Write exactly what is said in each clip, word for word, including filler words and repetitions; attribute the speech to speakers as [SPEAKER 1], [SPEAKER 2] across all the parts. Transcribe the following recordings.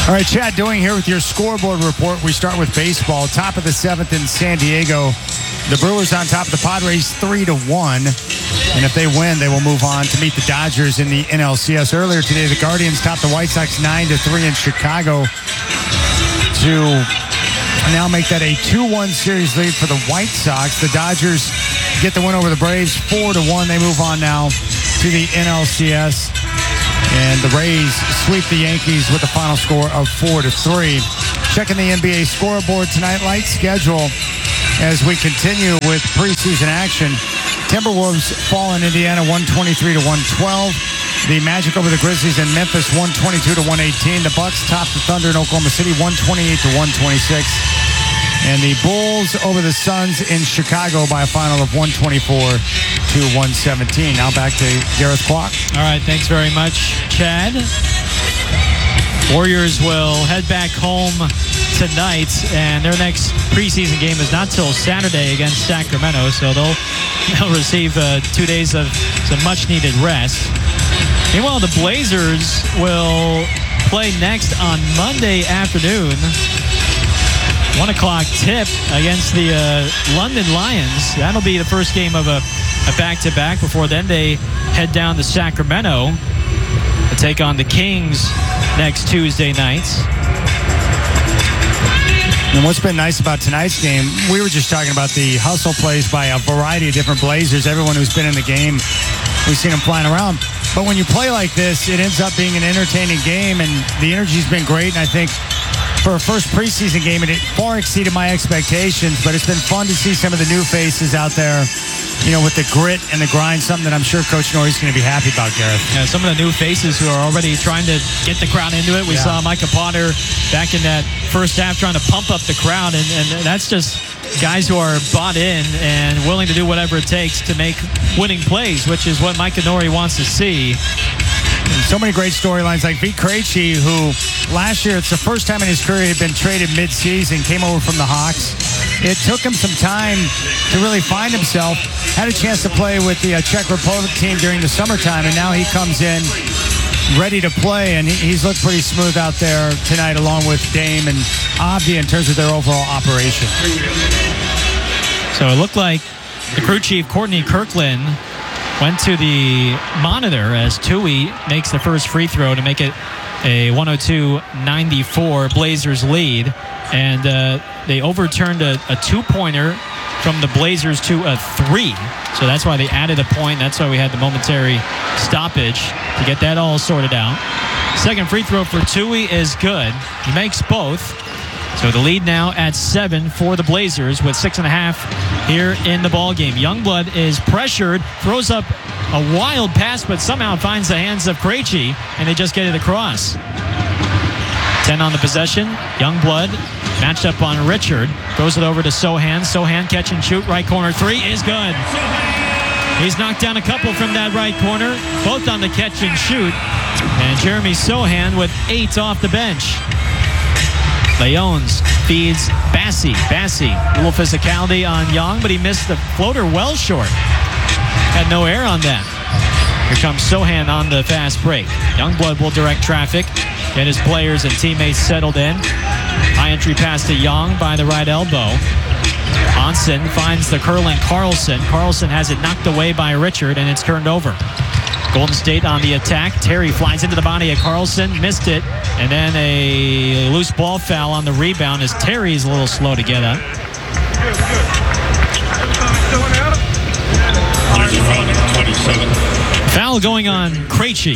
[SPEAKER 1] All right, Chad Doing here with your scoreboard report. We start with baseball. Top of the seventh in San Diego. The Brewers on top of the Padres three to one. And if they win, they will move on to meet the Dodgers in the N L C S. Earlier today, the Guardians topped the White Sox nine to three in Chicago to now make that a two one series lead for the White Sox. The Dodgers get the win over the Braves four to one. They move on now to the N L C S. And the Rays sweep the Yankees with a final score of four to three. Checking the N B A scoreboard tonight, light schedule as we continue with preseason action. Timberwolves fall in Indiana one twenty-three to one twelve. The Magic over the Grizzlies in Memphis one twenty-two to one eighteen. The Bucks top the Thunder in Oklahoma City one twenty-eight to one twenty-six. And the Bulls over the Suns in Chicago by a final of one twenty-four to one seventeen. Now back to Gareth Kwok.
[SPEAKER 2] All right, thanks very much, Chad. Warriors will head back home tonight, and their next preseason game is not till Saturday against Sacramento, so they'll, they'll receive uh, two days of some much-needed rest. Meanwhile, the Blazers will play next on Monday afternoon. One o'clock tip against the uh, London Lions. That'll be the first game of a, a back-to-back. Before then, they head down to Sacramento to take on the Kings next Tuesday night.
[SPEAKER 1] And what's been nice about tonight's game, we were just talking about the hustle plays by a variety of different Blazers. Everyone who's been in the game, we've seen them flying around. But when you play like this, it ends up being an entertaining game, and the energy's been great. And I think for a first preseason game, it far exceeded my expectations, but it's been fun to see some of the new faces out there, you know, with the grit and the grind, something that I'm sure Coach Norrie's going to be happy about, Gareth.
[SPEAKER 2] Yeah, some of the new faces who are already trying to get the crowd into it. We yeah. saw Micah Potter back in that first half trying to pump up the crowd, and, and that's just guys who are bought in and willing to do whatever it takes to make winning plays, which is what Micah Norrie wants to see.
[SPEAKER 1] And so many great storylines like Vit Krejci, who last year, it's the first time in his career he'd been traded mid-season, came over from the Hawks. It took him some time to really find himself. Had a chance to play with the uh, Czech Republic team during the summertime, and now he comes in ready to play, and he, he's looked pretty smooth out there tonight, along with Dame and Avdi in terms of their overall operation.
[SPEAKER 2] So it looked like the crew chief, Courtney Kirkland, went to the monitor as Tui makes the first free throw to make it a one oh two ninety-four Blazers lead. And uh, they overturned a, a two-pointer from the Blazers to a three. So that's why they added a point. That's why we had the momentary stoppage to get that all sorted out. Second free throw for Tui is good. He makes both. So the lead now at seven for the Blazers with six and a half here in the ball game. Youngblood is pressured, throws up a wild pass, but somehow finds the hands of Krejci, and they just get it across. ten on the possession. Youngblood matched up on Richard. Throws it over to Sohan. Sohan catch and shoot. Right corner three is good. He's knocked down a couple from that right corner, both on the catch and shoot. And Jeremy Sohan with eight off the bench. Leones feeds Bassi. Bassi, a little physicality on Young, but he missed the floater well short. Had no air on that. Here comes Sohan on the fast break. Youngblood will direct traffic, get his players and teammates settled in. High entry pass to Young by the right elbow. Onsen finds the curling Carlson. Carlson has it knocked away by Richard, and it's turned over. Golden State on the attack. Terry flies into the body of Carlson, missed it, and then a loose ball foul on the rebound as Terry's a little slow to get up. Foul going on Krejci.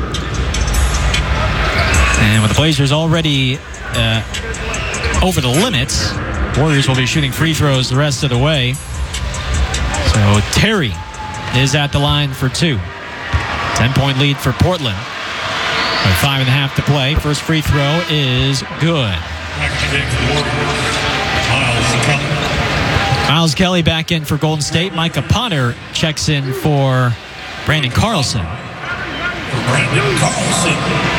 [SPEAKER 2] And with the Blazers already uh, over the limits, Warriors will be shooting free throws the rest of the way. So Terry is at the line for two. ten-point lead for Portland. With five and a half to play. First free throw is good. Miles Kelly back in for Golden State. Micah Potter checks in for Brandon Carlson.
[SPEAKER 3] Brandon Carlson.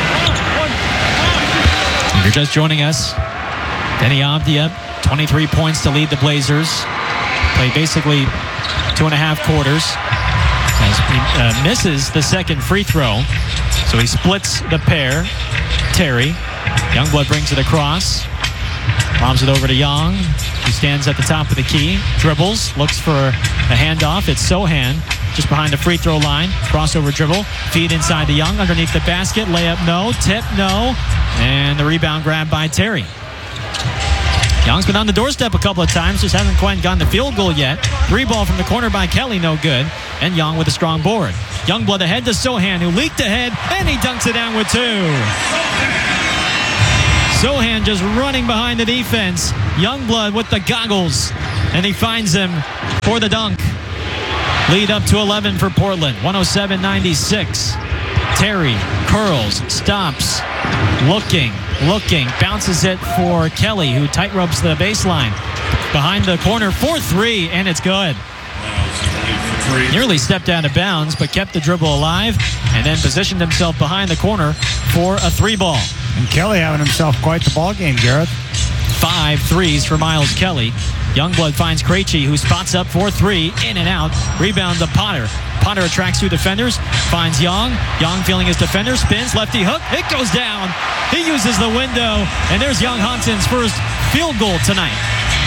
[SPEAKER 2] If you're just joining us, Denny Avdia, twenty-three points to lead the Blazers. Played basically two and a half quarters. As he uh, misses the second free throw. So he splits the pair. Terry Youngblood brings it across. Bombs it over to Young, who stands at the top of the key. Dribbles, looks for a handoff. It's Sohan just behind the free throw line. Crossover dribble. Feed inside to Young underneath the basket. Layup, no. Tip, no. And the rebound grab by Terry. Young's been on the doorstep a couple of times, just hasn't quite gotten the field goal yet. Three ball from the corner by Kelly, no good. And Young with a strong board. Youngblood ahead to Sohan, who leaked ahead, and he dunks it down with two. Sohan just running behind the defense. Youngblood with the goggles, and he finds him for the dunk. Lead up to eleven for Portland, one oh seven ninety-six. Terry curls, stops, looking, looking, bounces it for Kelly, who tight ropes the baseline. Behind the corner for three, and it's good. Nearly stepped out of bounds, but kept the dribble alive, and then positioned himself behind the corner for a three ball.
[SPEAKER 1] And Kelly having himself quite the ball game, Gareth.
[SPEAKER 2] Five threes for Miles Kelly. Youngblood finds Krejci, who spots up for three, in and out. Rebound to Potter. Potter attracts two defenders, finds Young. Young feeling his defender, spins, lefty hook. It goes down. He uses the window, and there's Young Hanson's first field goal tonight.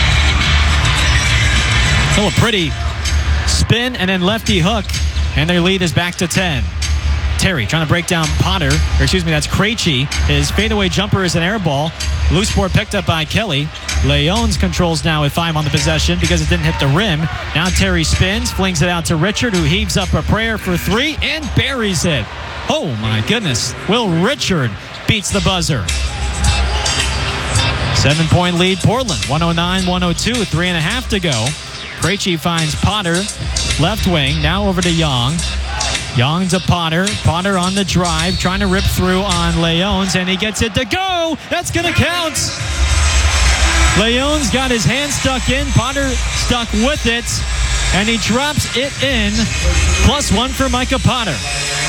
[SPEAKER 2] Oh, a pretty spin and then lefty hook, and their lead is back to ten. Terry trying to break down Potter, or excuse me, that's Krejci. His fadeaway jumper is an air ball. Loose board picked up by Kelly. Leones controls now with five on the possession because it didn't hit the rim. Now Terry spins, flings it out to Richard, who heaves up a prayer for three and buries it. Oh my goodness. Will Richard beats the buzzer. Seven-point lead, Portland. one oh nine one oh two, three and a half to go. Krejci finds Potter, left wing, now over to Young. Young to Potter. Potter on the drive, trying to rip through on Leones, and he gets it to go. That's going to count. Leones got his hand stuck in. Potter stuck with it, and he drops it in. Plus one for Micah Potter.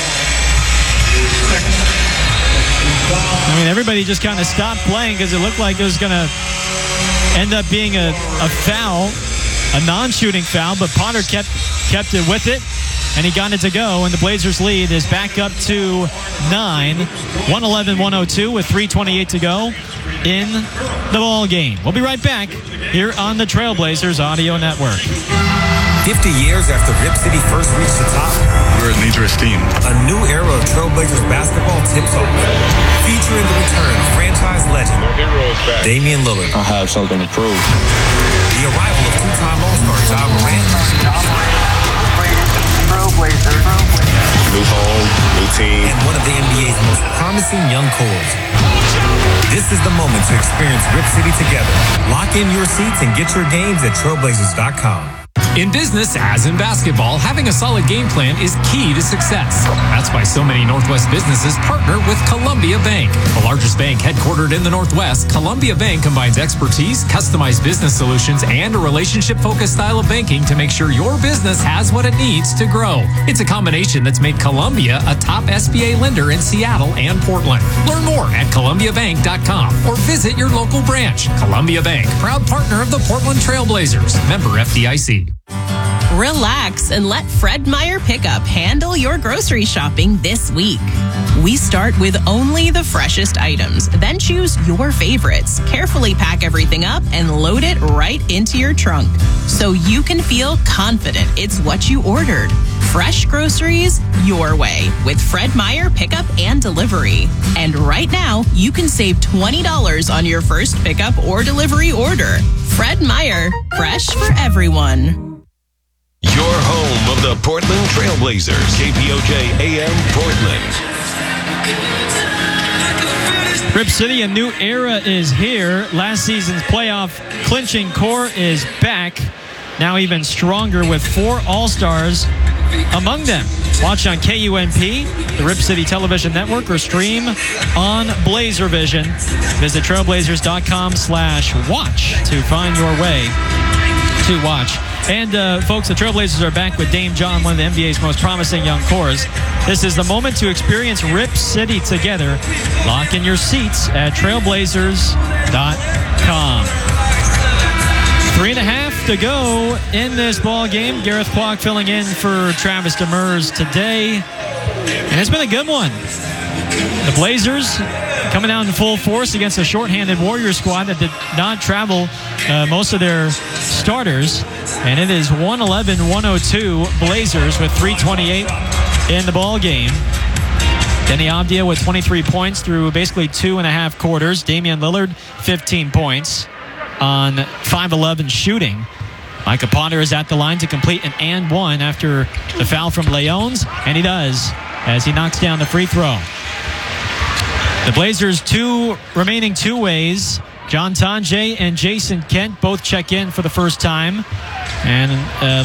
[SPEAKER 2] I mean, everybody just kind of stopped playing because it looked like it was going to end up being a, a foul, a non-shooting foul, but Potter kept kept it with it. And he got it to go, and the Blazers lead is back up to nine. one eleven one oh two with three twenty-eight to go in the ball game. We'll be right back here on the Trailblazers Audio Network.
[SPEAKER 4] fifty years after Rip City first reached the top,
[SPEAKER 5] we're a dangerous team.
[SPEAKER 4] A new era of Trailblazers basketball tips off. Featuring the return of franchise legend Damian Lillard.
[SPEAKER 5] I have something to prove.
[SPEAKER 4] The arrival of two-time All-Star Ja Morant.
[SPEAKER 5] Trailblazers. New home, new team.
[SPEAKER 4] And one of the N B A's most promising young cores. This is the moment to experience Rip City together. Lock in your seats and get your games at trailblazers dot com.
[SPEAKER 6] In business, as in basketball, having a solid game plan is key to success. That's why so many Northwest businesses partner with Columbia Bank. The largest bank headquartered in the Northwest, Columbia Bank combines expertise, customized business solutions, and a relationship-focused style of banking to make sure your business has what it needs to grow. It's a combination that's made Columbia a top S B A lender in Seattle and Portland. Learn more at columbia bank dot com or visit your local branch. Columbia Bank, proud partner of the Portland Trailblazers. Member F D I C.
[SPEAKER 7] Relax and let Fred Meyer Pickup handle your grocery shopping this week. We start with only the freshest items, then choose your favorites. Carefully pack everything up and load it right into your trunk so you can feel confident it's what you ordered. Fresh groceries your way with Fred Meyer Pickup and Delivery. And right now, you can save twenty dollars on your first pickup or delivery order. Fred Meyer, fresh for everyone.
[SPEAKER 8] Your home of the Portland Trailblazers, K P O J A M Portland.
[SPEAKER 2] Rip City, a new era is here. Last season's playoff clinching core is back. Now even stronger with four All-Stars among them. Watch on K U N P, the Rip City Television Network, or stream on Blazer Vision. Visit trailblazers dot com slash watch to find your way to watch. And, uh, folks, the Trailblazers are back with Dame John, one of the N B A's most promising young cores. This is the moment to experience Rip City together. Lock in your seats at trailblazers dot com. Three and a half to go in this ball game. Gareth Kwok filling in for Travis Demers today. And it's been a good one. The Blazers coming out in full force against a shorthanded Warrior squad that did not travel uh, most of their starters. And it is one eleven one oh two Blazers with three twenty-eight in the ball game. Denny Avdia with twenty-three points through basically two and a half quarters. Damian Lillard, fifteen points on five eleven shooting. Micah Potter is at the line to complete an and one after the foul from Leones, and he does as he knocks down the free throw. The Blazers' two remaining two-ways, John Tonje and Jason Kent, both check in for the first time. And uh,